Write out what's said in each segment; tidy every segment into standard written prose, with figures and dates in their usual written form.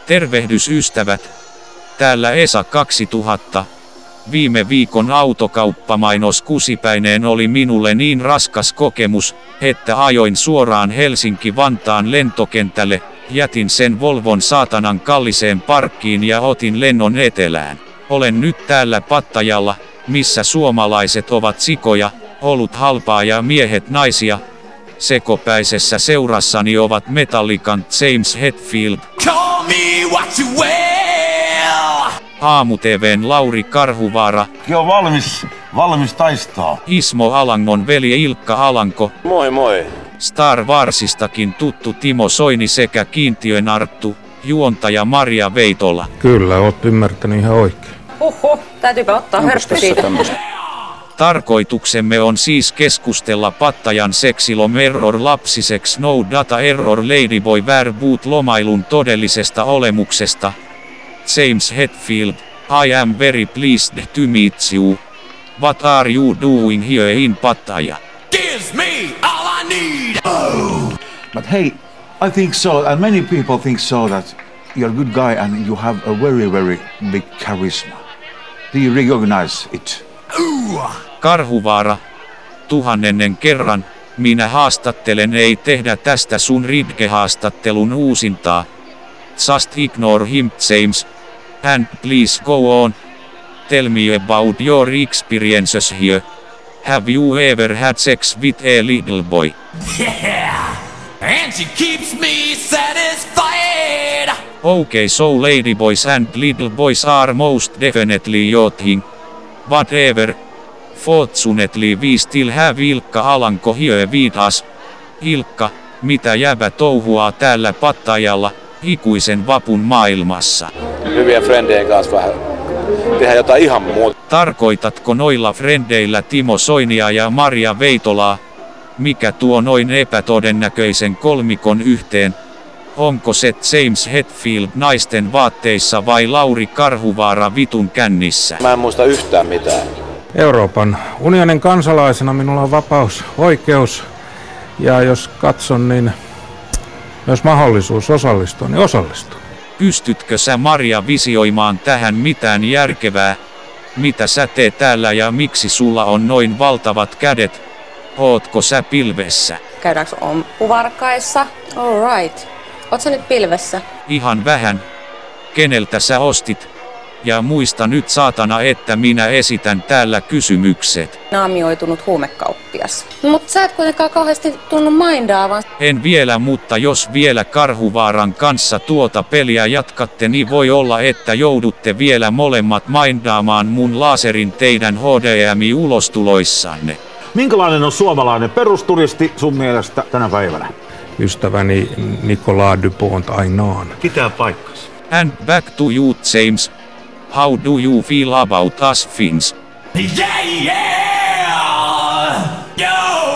Tervehdys ystävät. Täällä Esa 2000. Viime viikon autokauppamainos kusipäineen oli minulle niin raskas kokemus, että ajoin suoraan Helsinki-Vantaan lentokentälle, jätin sen Volvon saatanan kalliseen parkkiin ja otin lennon etelään. Olen nyt täällä Pattajalla, missä suomalaiset ovat sikoja, olut halpaa ja miehet naisia. Sekopäisessä seurassani ovat Metallican James Hetfield, Aamu-TV:n Lauri Karhuvaara, Joo, valmis taistaa. Ismo Alangon veli Ilkka Alanko, Moi moi. Star Warsistakin tuttu Timo Soini sekä Kiintiön Arttu, juontaja Maria Veitola. Kyllä, oot ymmärtänyt ihan oikein. Täytyypä ottaa hörppy siitä. Tarkoituksemme on siis keskustella Pattajan Sexilom Error lapsisex No Data Error Ladyboy Wärboot lomailun todellisesta olemuksesta. James Hetfield, I am very pleased to meet you. What are you doing here in Pattaya? Gives me all I need. But hey, I think so, and many people think so, that you're a good guy and you have a very, very big charisma. Do you recognize it? Karhuvaara, 1000 kerran, minä haastattelen, ei tehdä tästä sun Ridge-haastattelun uusintaa. Just ignore him, James. And please go on. Tell me about your experiences here. Have you ever had sex with a little boy? Yeah, and she keeps me satisfied. Okay, so ladyboys and little boys are most definitely your thing. Whatever. Fortunately we still have Ilkka Alanko here with us. Ilkka, mitä jäbä touhuaa täällä Pattajalla, ikuisen vapun maailmassa? Hyviä frendien kanssa vähän tehdä jotain ihan muuta. Tarkoitatko noilla frendeillä Timo Soinia ja Maria Veitolaa? Mikä tuo noin epätodennäköisen kolmikon yhteen? Onko se James Hetfield naisten vaatteissa vai Lauri Karhuvaara vitun kännissä? Mä en muista yhtään mitään. Euroopan unionin kansalaisena minulla on vapaus, oikeus ja jos katson, niin myös mahdollisuus osallistua, niin osallistua. Pystytkö sä Maria visioimaan tähän mitään järkevää? Mitä sä teet täällä ja miksi sulla on noin valtavat kädet? Ootko sä pilvessä? Käydäänkö omppuvarkaissa? Alright. Oot sä nyt pilvessä? Ihan vähän. Keneltä sä ostit? Ja muista nyt saatana, että minä esitän täällä kysymykset. Naamioitunut huumekauppias. Mut sä et kuitenkaan kauheasti tunnu mindaavan. En vielä, mutta jos vielä Karhuvaaran kanssa tuota peliä jatkatte, niin voi olla, että joudutte vielä molemmat mindaamaan mun laserin teidän HDMI-ulostuloissanne. Minkälainen on suomalainen perusturisti sun mielestä tänä päivänä? Ystäväni Nicolas Dupont Ainaan. Pitää paikkansa. And back to you, James. How do you feel about us Finns? Yeah. Yo.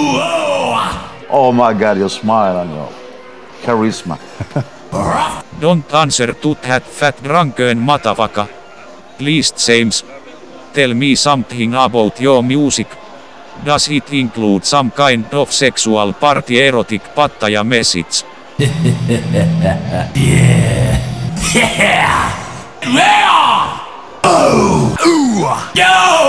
Oh my god, your smile and your charisma. Don't answer to that fat drunken motherfucker. Please, James. Tell me something about your music. Does it include some kind of sexual party erotic Pattaya message? Yeah. Oh. Ooh. Yo.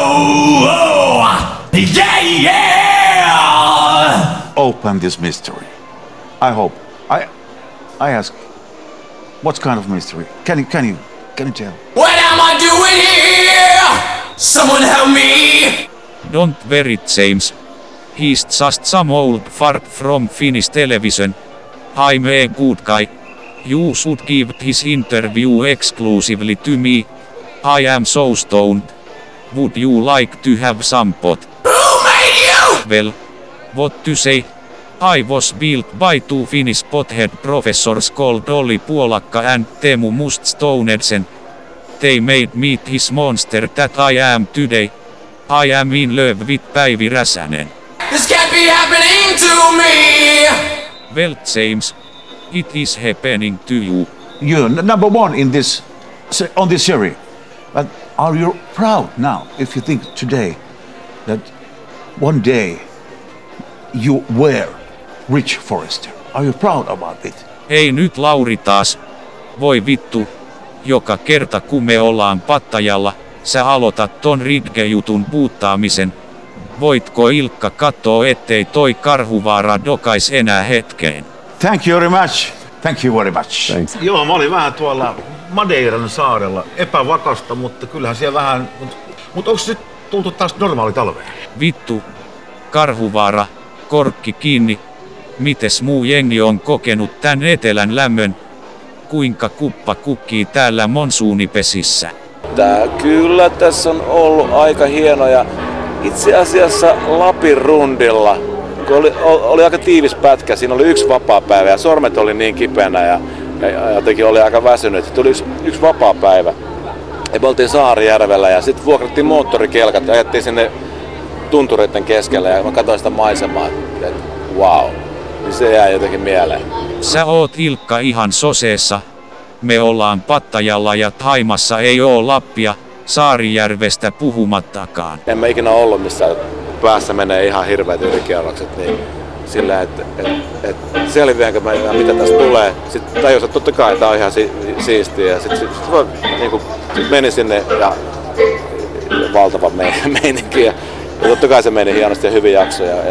Yeah. Open this mystery. I hope. I ask, what kind of mystery? Can you tell? What am I doing here? Someone help me. Don't worry, James. He's just some old fart from Finnish television. I'm a good guy. You should give his interview exclusively to me. I am so stoned. Would you like to have some pot? Who made you? Well, what to say? I was built by two Finnish pothead professors called Olli Puolakka and Teemu Muststonedsen. They made me this monster that I am today. I am in love with Päivi Räsänen. This can't be happening to me. Well, James, it is happening to you. You're number one in this on this series. But are you proud now if you think today that one day you were Rich Forrester? Are you proud about it? Ei nyt Lauri taas. Voi vittu, joka kerta kun me ollaan Pattajalla, sä aloitat ton Ridge-jutun buuttaamisen. Voitko Ilkka kattoo ettei toi Karhuvaara dokais enää hetkeen? Thank you very much. Thank you very much. Thanks. Joo, mä olin vähän tuolla Madeiran saarella. Epävakasta, mutta kyllähän siellä vähän... Mutta onko nyt tultu taas normaali talveen? Vittu. Karhuvaara, korkki kiinni. Mites muu jengi on kokenut tän etelän lämmön? Kuinka kuppa kukkii täällä monsuunipesissä? Kyllä tässä on ollut aika hienoja. Itse asiassa Lapin rundilla, kun oli aika tiivis pätkä, siinä oli yksi vapaapäivä ja sormet oli niin kipeänä ja jotenkin oli aika väsynyt. Tuli yksi vapaapäivä. Ja me oltiin Saarijärvellä ja sitten vuokrattiin moottorikelkat ja ajettiin sinne tuntureiden keskellä ja mä katsoin sitä maisemaa, että wow, niin se jää jotenkin mieleen. Sä oot Ilkka ihan soseessa. Me ollaan Pattajalla ja Thaimassa ei oo Lappia, Saarijärvestä puhumattakaan. En mä ikinä ollut missään päässä menee ihan hirveät ylikierrokset, niin sillä että selviäänkö mä mitä tästä tulee. Sitten tajus, että totta kai tää on ihan siistiä ja sitten niinku, meni sinne ja valtava meininki ja totta kai se meni hienosti ja hyvin jaksoja ja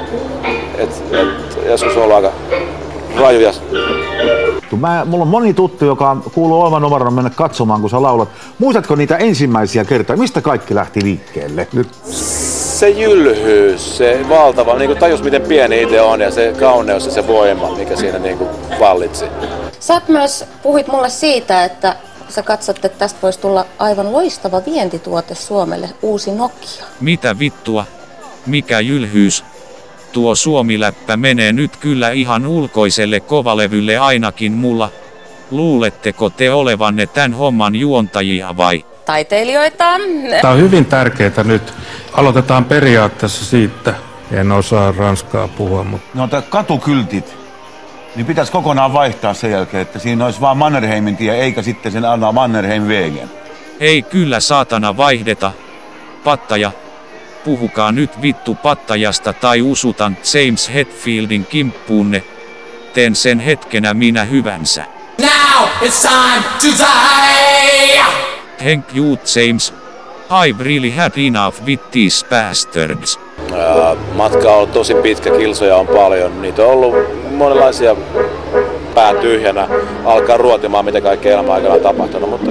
joskus on ollut aika rajuja. Mulla on moni tuttu, joka kuuluu olevan numerona mennä katsomaan, kun sä laulat. Muistatko niitä ensimmäisiä kertoja? Mistä kaikki lähti liikkeelle? Nyt. Se jylhyys, se valtava, niin tajus miten pieni itse on ja se kauneus ja se voima, mikä siinä niin vallitsi. Sä myös puhuit mulle siitä, että sä katsot, että tästä voisi tulla aivan loistava vientituote Suomelle, uusi Nokia. Mitä vittua? Mikä jylhyys? Tuo suomiläppä menee nyt kyllä ihan ulkoiselle kovalevylle ainakin mulla. Luuletteko te olevanne tän homman juontajia vai? Taiteilijoita. Tämä on hyvin tärkeää nyt. Aloitetaan periaatteessa siitä. En osaa ranskaa puhua, mutta... No katukyltit, niin pitäisi kokonaan vaihtaa sen jälkeen, että siinä olisi vaan Mannerheimin tie, eikä sitten sen anna Mannerheim-wegen. Ei kyllä saatana vaihdeta. Pattaja. Puhukaa nyt vittu Pattajasta tai usutan James Hetfieldin kimppuunne. Teen sen hetkenä minä hyvänsä. Now it's time to die. Thank you James. I've really had enough with these bastards. Matka on ollut tosi pitkä, kilsoja on paljon. Niitä on ollut monenlaisia pää tyhjänä. Alkaa ruotimaan mitä kaikkea elämän aikana on tapahtunut, mutta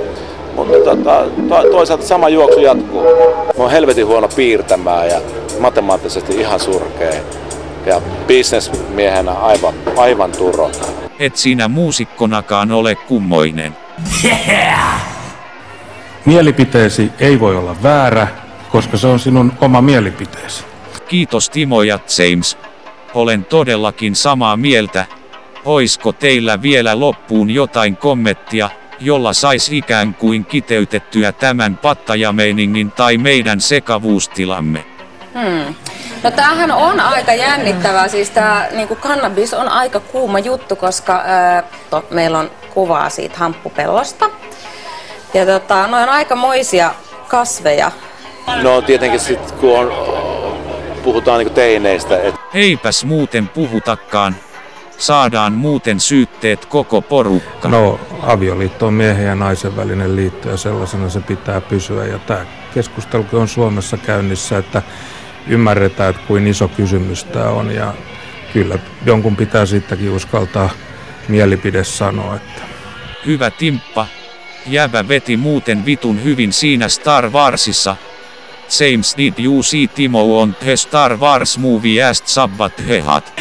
toisaalta sama juoksu jatkuu. Mä oon helvetin huono piirtämään ja matemaattisesti ihan surkea. Ja businessmiehenä aivan turro. Et sinä muusikkonakaan ole kummoinen. Yeah. Mielipiteesi ei voi olla väärä, koska se on sinun oma mielipiteesi. Kiitos Timo ja James. Olen todellakin samaa mieltä. Oisko teillä vielä loppuun jotain kommenttia, jolla sais ikään kuin kiteytettyä tämän pattajameiningin tai meidän sekavuustilamme? No tämähän on aika jännittävää, siis tämä niinku kannabis on aika kuuma juttu, koska meillä on kuvaa siitä hamppupellosta. Ja noi on aikamoisia kasveja. No tietenkin sitten kun puhutaan niinku teineistä. Eipäs muuten puhutakaan. Saadaan muuten syytteet koko porukka. No, avioliitto on miehen ja naisen välinen liitto ja sellaisena se pitää pysyä. Ja tämä keskustelu on Suomessa käynnissä, että ymmärretään, että kuin iso kysymys tämä on. Ja kyllä jonkun pitää siitäkin uskaltaa mielipide sanoa. Että... Hyvä Timppa. Jävä veti muuten vitun hyvin siinä Star Warsissa. James, did you see Timo on the Star Wars movie as Sabbath Hehat?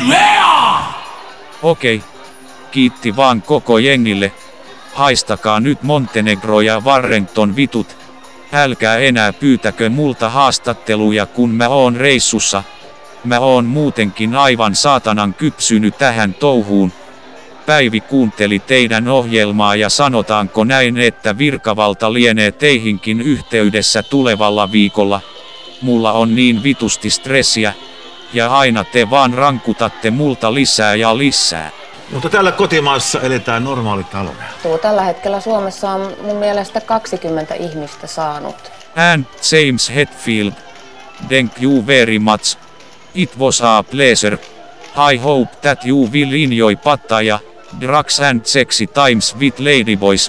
Okei. Kiitti vaan koko jengille. Haistakaa nyt Montenegro ja Warrington vitut. Älkää enää pyytäkö multa haastatteluja kun mä oon reissussa. Mä oon muutenkin aivan saatanan kypsynyt tähän touhuun. Päivi kuunteli teidän ohjelmaa ja sanotaanko näin, että virkavalta lienee teihinkin yhteydessä tulevalla viikolla. Mulla on niin vitusti stressiä. Ja aina te vaan rankutatte multa lisää ja lisää. Mutta täällä kotimaassa eletään normaali talvea. Tällä hetkellä Suomessa on mun mielestä 20 ihmistä saanut. And James Hetfield. Thank you very much. It was a pleasure. I hope that you will enjoy Pattaja. Drugs and sexy times with ladyboys.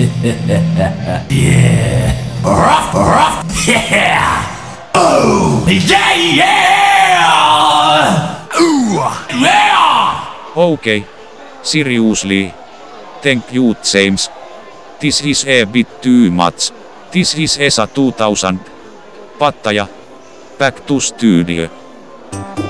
Rough, rough, yeah! Oh, yeah! Ooh, yeah! Okay. Seriously. Thank you, James. This is a bit too much. This is ESA 2000. Pattaja. Back to studio.